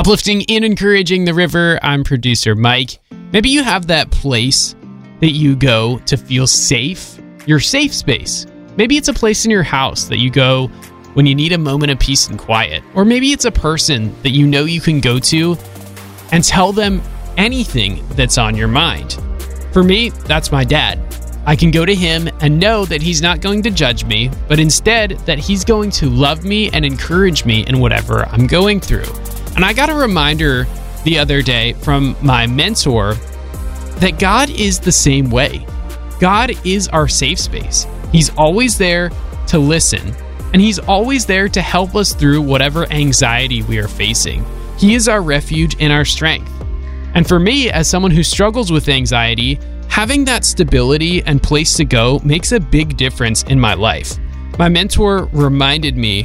Uplifting and encouraging the river, I'm producer Mike. Maybe you have that place that you go to feel safe, your safe space. Maybe it's a place in your house that you go when you need a moment of peace and quiet. Or maybe it's a person that you know you can go to and tell them anything that's on your mind. For me, that's my dad. I can go to him and know that he's not going to judge me, but instead that he's going to love me and encourage me in whatever I'm going through. And I got a reminder the other day from my mentor that God is the same way. God is our safe space. He's always there to listen, and he's always there to help us through whatever anxiety we are facing. He is our refuge and our strength. And for me, as someone who struggles with anxiety, having that stability and place to go makes a big difference in my life. My mentor reminded me,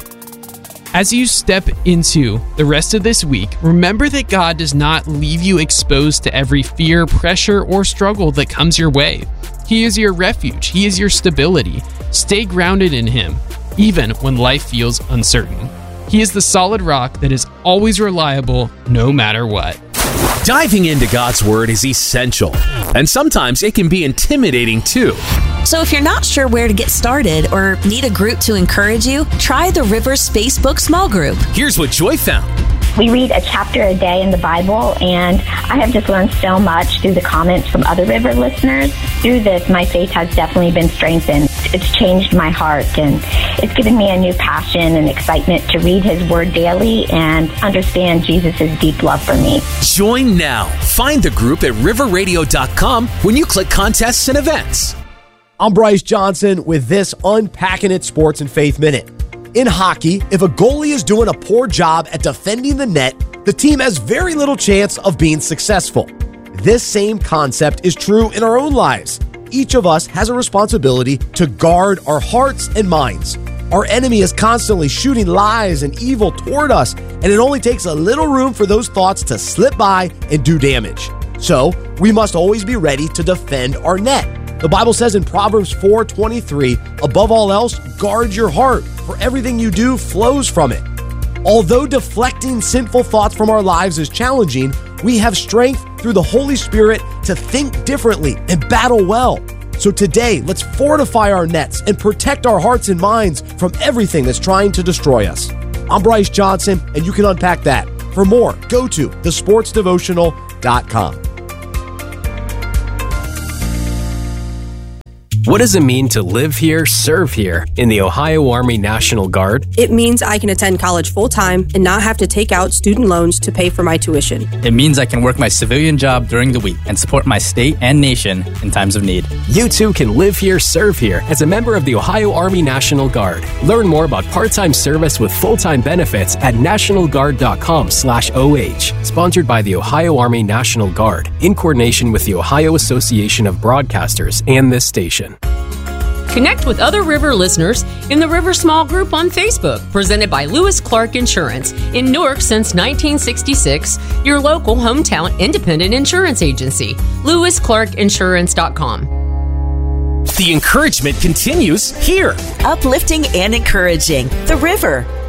as you step into the rest of this week, remember that God does not leave you exposed to every fear, pressure, or struggle that comes your way. He is your refuge. He is your stability. Stay grounded in him, even when life feels uncertain. He is the solid rock that is always reliable, no matter what. Diving into God's Word is essential, and sometimes it can be intimidating too. So if you're not sure where to get started or need a group to encourage you, try the Rivers Facebook Small Group. Here's what Joy found. We read a chapter a day in the Bible, and I have just learned so much through the comments from other River listeners. Through this, my faith has definitely been strengthened. It's changed my heart, and it's given me a new passion and excitement to read his word daily and understand Jesus' deep love for me. Join now. Find the group at riverradio.com when you click contests and events. I'm Bryce Johnson with this Unpacking It Sports and Faith Minute. In hockey, if a goalie is doing a poor job at defending the net, the team has very little chance of being successful. This same concept is true in our own lives. Each of us has a responsibility to guard our hearts and minds. Our enemy is constantly shooting lies and evil toward us, and it only takes a little room for those thoughts to slip by and do damage. So, we must always be ready to defend our net. The Bible says in Proverbs 4:23, above all else, guard your heart, for everything you do flows from it. Although deflecting sinful thoughts from our lives is challenging, we have strength through the Holy Spirit to think differently and battle well. So today, let's fortify our nets and protect our hearts and minds from everything that's trying to destroy us. I'm Bryce Johnson, and you can unpack that. For more, go to thesportsdevotional.com. What does it mean to live here, serve here in the Ohio Army National Guard? It means I can attend college full-time and not have to take out student loans to pay for my tuition. It means I can work my civilian job during the week and support my state and nation in times of need. You too can live here, serve here as a member of the Ohio Army National Guard. Learn more about part-time service with full-time benefits at nationalguard.com/OH. Sponsored by the Ohio Army National Guard in coordination with the Ohio Association of Broadcasters and this station. Connect with other River listeners in the River Small Group on Facebook, presented by Lewis Clark Insurance. In Newark since 1966, your local hometown independent insurance agency. LewisClarkInsurance.com. The encouragement continues here. Uplifting and encouraging the River.